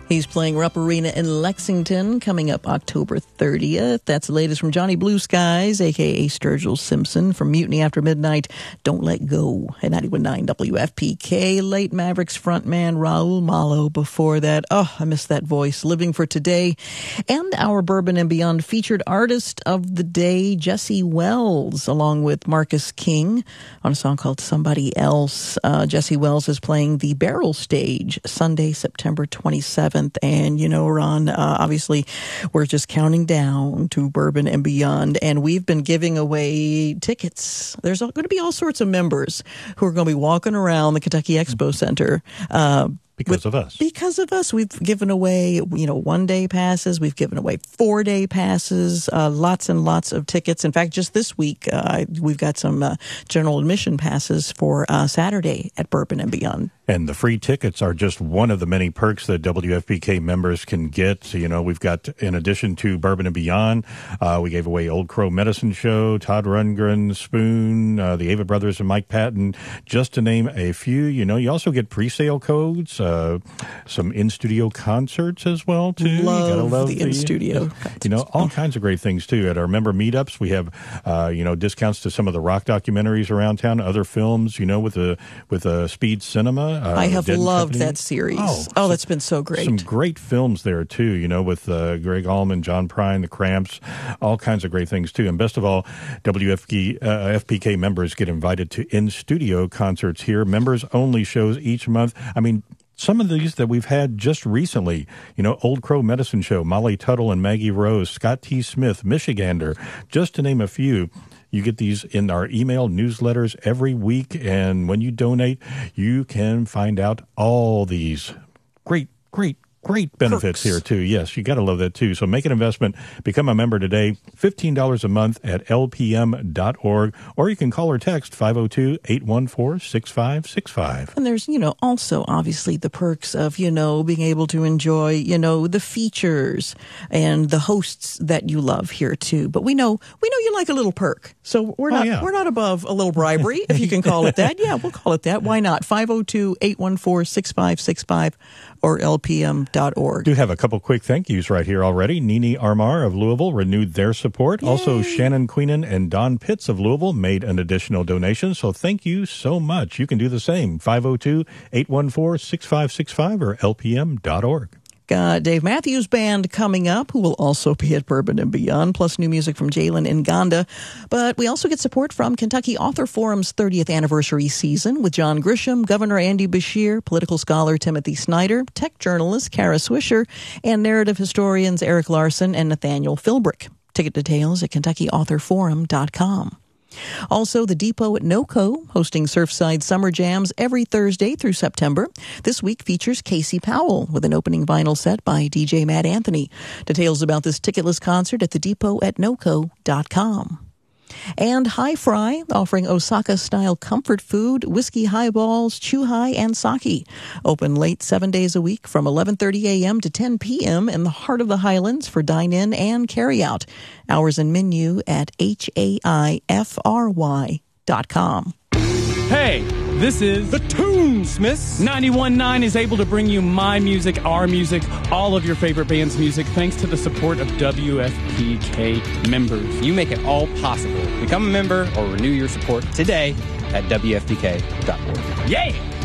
He's playing Rupp Arena in Lexington coming up October 30th. That's the latest from Johnny Blue Skies, a.k.a. Sturgill Simpson from Mutiny After Midnight. Don't Let Go at 91.9 WFPK. Late Mavericks frontman Raul Malo before that. Oh, I miss that voice. Living for Today. And our Bourbon and Beyond featured artist of the day, Jesse Wells, along with Marcus King on a song called Somebody Else. Jesse Wells is playing the Barrel Stage Sunday, September 27th. And, you know, Ron, obviously, we're just counting down to Bourbon and Beyond. And we've been giving away tickets. There's going to be all sorts of members who are going to be walking around the Kentucky Expo Center. Because of us. Because of us. We've given away, one-day passes. We've given away 4-day passes, lots and lots of tickets. In fact, just this week, we've got some general admission passes for Saturday at Bourbon and Beyond. And the free tickets are just one of the many perks that WFPK members can get. So, we've got, in addition to Bourbon and Beyond, we gave away Old Crow Medicine Show, Todd Rundgren, Spoon, the Ava Brothers and Mike Patton, just to name a few. You also get pre-sale codes, some in-studio concerts as well, too. You gotta love the in-studio concerts. All kinds of great things, too. At our member meetups, we have, discounts to some of the rock documentaries around town, other films, with Speed Cinema. I have loved that series. Oh, that's been so great. Some great films there, too, with Greg Allman, John Prine, The Cramps, all kinds of great things, too. And best of all, FPK members get invited to in-studio concerts here, members-only shows each month. Some of these that we've had just recently, Old Crow Medicine Show, Molly Tuttle and Maggie Rose, Scott T. Smith, Michigander, just to name a few. You get these in our email newsletters every week, and when you donate, you can find out all these great benefits here, too. Yes, you got to love that, too. So make an investment. Become a member today. $15 a month at lpm.org, or you can call or text 502-814-6565. And there's, also obviously the perks of, being able to enjoy, the features and the hosts that you love here, too. But we know you like a little perk. So we're not above a little bribery, if you can call it that. Yeah, we'll call it that. Why not? 502-814-6565 or lpm.org. Do have a couple quick thank yous right here already. Nini Armar of Louisville renewed their support. Yay. Also, Shannon Queenan and Don Pitts of Louisville made an additional donation. So thank you so much. You can do the same. 502-814-6565 or lpm.org. Got Dave Matthews Band coming up, who will also be at Bourbon and Beyond, plus new music from Jalen Nganda. But we also get support from Kentucky Author Forum's 30th anniversary season with John Grisham, Governor Andy Beshear, political scholar Timothy Snyder, tech journalist Kara Swisher, and narrative historians Eric Larson and Nathaniel Philbrick. Ticket details at KentuckyAuthorForum.com. Also, the Depot at NoCo, hosting Surfside Summer Jams every Thursday through September. This week features Casey Powell with an opening vinyl set by DJ Matt Anthony. Details about this ticketless concert at thedepot@noco.com. And High Fry, offering Osaka-style comfort food, whiskey highballs, chuhai, and sake. Open late 7 days a week from 11:30 a.m. to 10 p.m. in the heart of the Highlands for dine-in and carry-out. Hours and menu at haifry.com. Hey, this is The Toonsmiths. 91.9 is able to bring you my music, our music, all of your favorite band's music, thanks to the support of WFPK members. You make it all possible. Become a member or renew your support today at WFPK.org. Yeah!